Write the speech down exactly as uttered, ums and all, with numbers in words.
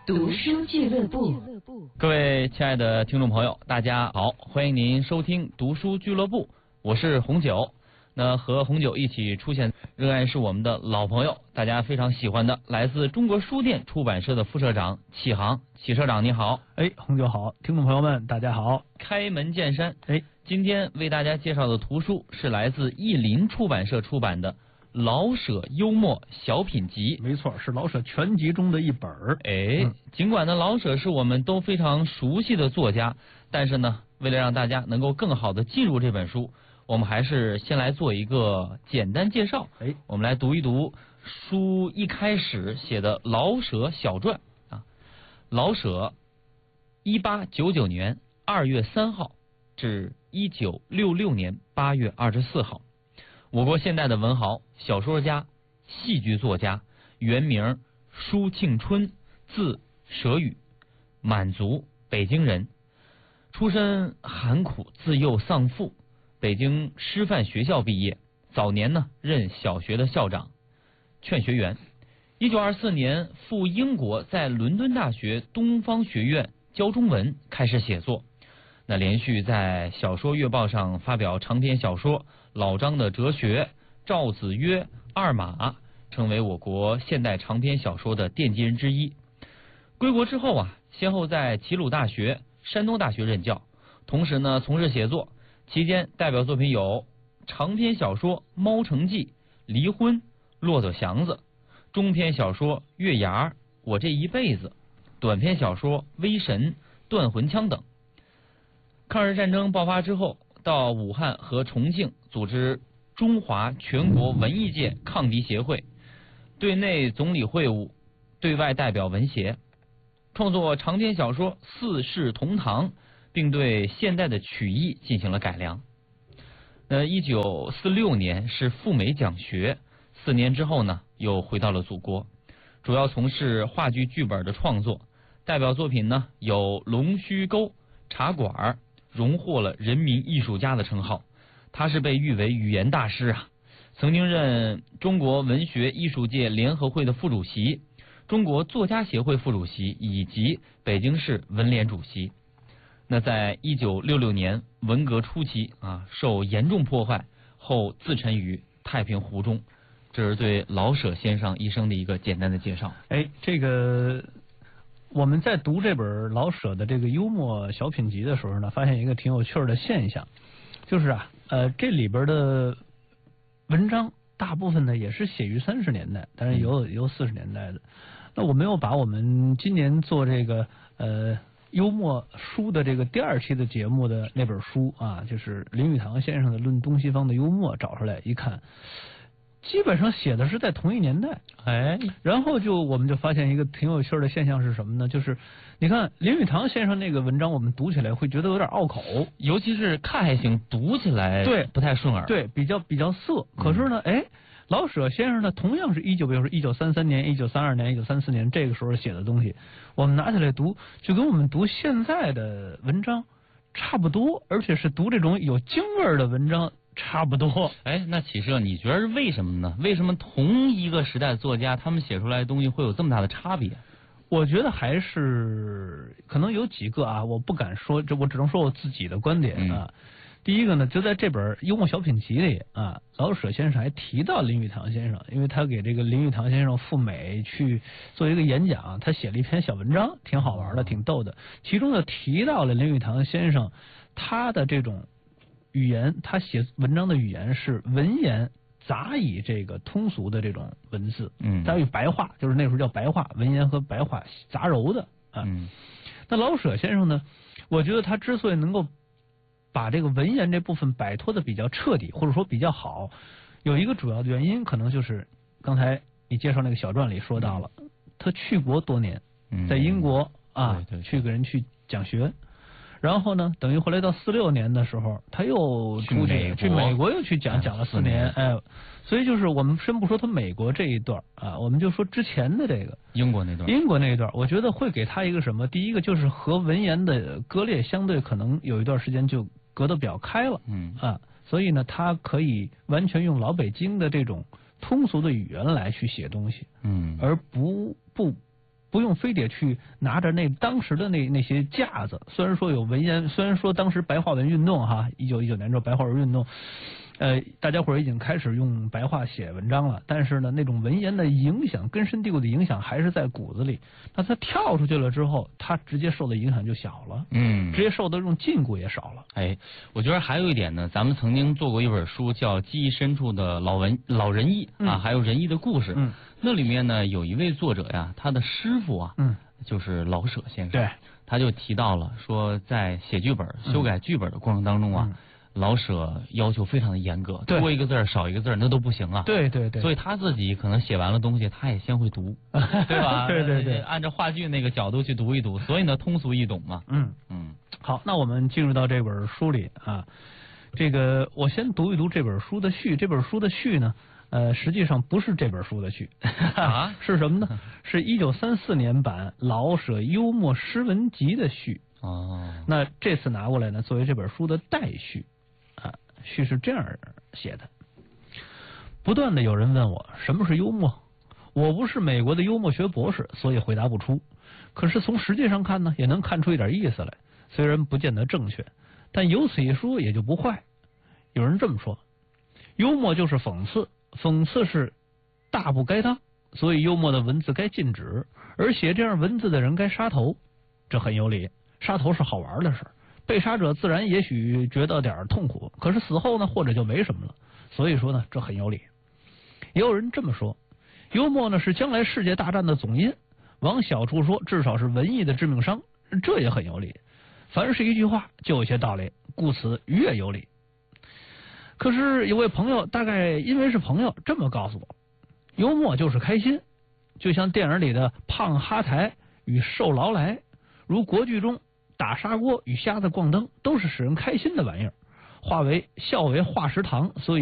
读书俱乐部。 各位亲爱的听众朋友，大家好，欢迎您收听读书俱乐部，我是红九。那和红九一起出现仍然是我们的老朋友，大家非常喜欢的来自中国书店出版社的副社长启航。启社长你好。 哎，红九好，听众朋友们大家好。 开门见山， 哎， 今天为大家介绍的图书是来自译林出版社出版的老舍幽默小品集。 没错，是老舍全集中的一本儿。 哎、 嗯， 尽管呢老舍是我们都非常熟悉的作家，但是呢为了让大家能够更好的进入这本书，我们还是先来做一个简单介绍。 哎， 我们来读一读书一开始写的老舍小传啊。老舍一八九九年二月三号至一九六六年八月二十四号，我国现代的文豪、小说家、戏剧作家，原名舒庆春，字舍予，满族，北京人，出身寒苦，自幼丧父，北京师范学校毕业，早年呢任小学的校长、劝学员。一九二四年赴英国，在伦敦大学东方学院教中文，开始写作。那连续在小说月报上发表长篇小说《老张的哲学》《赵子曰》《二马》，成为我国现代长篇小说的奠基人之一。归国之后啊，先后在齐鲁大学、山东大学任教，同时呢从事写作。期间代表作品有长篇小说《猫城记》《离婚》《骆驼祥子》，中篇小说《月牙》《我这一辈子》，短篇小说《威神》《断魂枪》等。抗日战争爆发之后，到武汉和重庆组织中华全国文艺界抗敌协会，对内总理会务，对外代表文协，创作长篇小说《四世同堂》，并对现代的曲艺进行了改良。那一九四六年是赴美讲学，四年之后呢，又回到了祖国，主要从事话剧剧本的创作，代表作品呢有《龙须沟》《茶馆》，荣获了人民艺术家的称号。他是被誉为语言大师啊，曾经任中国文学艺术界联合会的副主席、中国作家协会副主席以及北京市文联主席。那在一九六六年文革初期啊，受严重破坏后自沉于太平湖中。这是对老舍先生一生的一个简单的介绍。 哎，这个我们在读这本老舍的这个幽默小品集的时候呢，发现一个挺有趣的现象，就是啊，呃，这里边的文章大部分呢也是写于三十年代，当然有有四十年代的。那我没有把我们今年做这个呃幽默书的这个第二期的节目的那本书啊，就是林语堂先生的《论东西方的幽默》找出来一看，基本上写的是在同一年代。 哎， 然后就我们就发现一个挺有趣的现象是什么呢？就是你看林语堂先生那个文章，我们读起来会觉得有点拗口， 尤其是看还行，读起来对不太顺耳。 对，比较比较涩。可是呢，嗯、哎，老舍先生呢，同样是一九，比如说一九三三年、一九三二年、一九三四年这个时候写的东西，我们拿起来读，就跟我们读现在的文章差不多，而且是读这种有京味的文章差不多。 哎，那启社，你觉得是为什么呢？为什么同一个时代的作家，他们写出来的东西会有这么大的差别？ 我觉得还是可能有几个啊，我不敢说，这我只能说我自己的观点啊。嗯、第一个呢，就在这本幽默小品集里啊，老舍先生还提到林语堂先生，因为他给这个林语堂先生赴美去做一个演讲，他写了一篇小文章，挺好玩的，挺逗的。其中呢提到了林语堂先生他的这种语言，他写文章的语言是文言杂以这个通俗的这种文字，嗯，杂以白话，就是那时候叫白话，文言和白话杂糅的啊。嗯，那老舍先生呢，我觉得他之所以能够把这个文言这部分摆脱的比较彻底，或者说比较好，有一个主要的原因，可能就是刚才你介绍那个小传里说到了，嗯、他去国多年，在英国、嗯、啊，对对对，去给人去讲学。然后呢，等于后来到四六年的时候，他又出去去美国又去讲讲了四年，哎，所以就是我们先不说他美国这一段啊，我们就说之前的这个英国那段， 英国那一段，我觉得会给他一个什么？第一个就是和文言的割裂相对可能有一段时间就隔得比较开了，嗯啊，所以呢，他可以完全用老北京的这种通俗的语言来去写东西，嗯，而不不。 不用非得去拿着那当时的那那些架子。虽然说有文言，虽然说当时白话文运动哈，一九一九年之后白话文运动，呃，大家伙儿已经开始用白话写文章了，但是呢，那种文言的影响根深蒂固的影响还是在骨子里。那他跳出去了之后，他直接受的影响就小了， 嗯， 直接受的这种禁锢也少了。 哎，我觉得还有一点呢，咱们曾经做过一本书叫《记忆深处的老文老仁义》啊， 嗯、 还有仁义的故事。 嗯， 那里面呢有一位作者呀，他的师傅啊， 嗯， 就是老舍先生。 对， 他就提到了说，在写剧本、修改剧本的过程当中啊。嗯，老舍要求非常的严格，多一个字儿少一个字儿那都不行啊。 对对对。 所以他自己可能写完了东西，他也先会读，对吧？ 对对对， 按照话剧那个角度去读一读，所以呢通俗易懂嘛。 嗯嗯。 好，那我们进入到这本书里啊，这个我先读一读这本书的序。这本书的序呢，呃，实际上不是这本书的序啊， 是什么呢？是一九三四年版老舍幽默诗文集的序。 哦。 那这次拿过来呢，作为这本书的代序。序是这样写的：不断的有人问我什么是幽默，我不是美国的幽默学博士，所以回答不出。可是从实际上看呢，也能看出一点意思来，虽然不见得正确，但有此一说也就不坏。有人这么说，幽默就是讽刺，讽刺是大不该当，所以幽默的文字该禁止，而写这样文字的人该杀头。这很有理，杀头是好玩的事儿。被杀者自然也许觉得点痛苦，可是死后呢，或者就没什么了。所以说呢，这很有理。也有人这么说，幽默呢是将来世界大战的总因，往小处说，至少是文艺的致命伤，这也很有理。凡是一句话就有些道理，故此越有理。可是有位朋友，大概因为是朋友，这么告诉我：幽默就是开心，就像电影里的胖哈台与瘦劳莱，如国剧中打砂锅与瞎子逛灯，都是使人开心的玩意儿，化为笑为化食糖，所以